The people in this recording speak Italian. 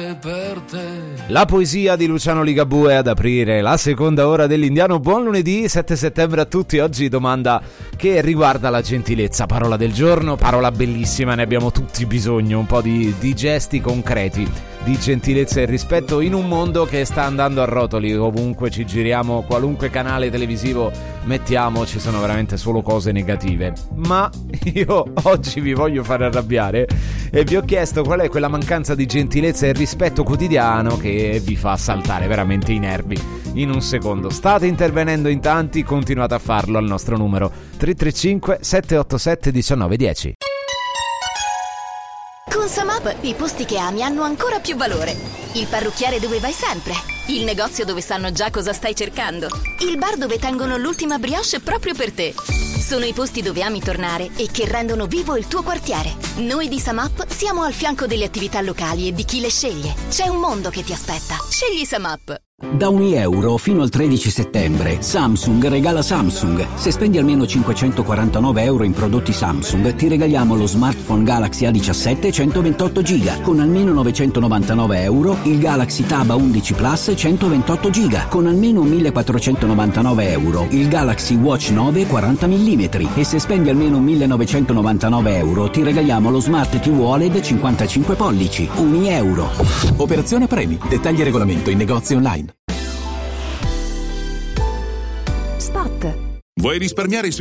per te. La poesia di Luciano Ligabue ad aprire la seconda ora dell'Indiano. Buon lunedì 7 settembre a tutti. Oggi domanda che riguarda la gentilezza. Parola del giorno, parola bellissima, ne abbiamo tutti bisogno, un po' di gesti concreti di gentilezza e rispetto in un mondo che sta andando a rotoli. Ovunque ci giriamo, qualunque canale televisivo mettiamo, ci sono veramente solo cose negative. Ma io oggi vi voglio fare arrabbiare e vi ho chiesto qual è quella mancanza di gentilezza e rispetto quotidiano che vi fa saltare veramente i nervi in un secondo. State intervenendo in tanti, continuate a farlo al nostro numero 335 787 1910. Con Samap i posti che ami hanno ancora più valore. Il parrucchiere dove vai sempre, il negozio dove sanno già cosa stai cercando, il bar dove tengono l'ultima brioche proprio per te. Sono i posti dove ami tornare e che rendono vivo il tuo quartiere. Noi di Samap siamo al fianco delle attività locali e di chi le sceglie. C'è un mondo che ti aspetta. Scegli Samap. Da €1 fino al 13 settembre Samsung regala Samsung. Se spendi almeno €549 in prodotti Samsung ti regaliamo lo smartphone Galaxy A17 128 GB. Con almeno €999 il Galaxy Tab A11 Plus 128 GB. Con almeno €1.499 il Galaxy Watch 9 40 mm. E se spendi almeno €1.999 ti regaliamo lo Smart TV OLED 55 pollici. €1. Operazione premi. Dettagli e regolamento in negozi online. Spot. Vuoi risparmiare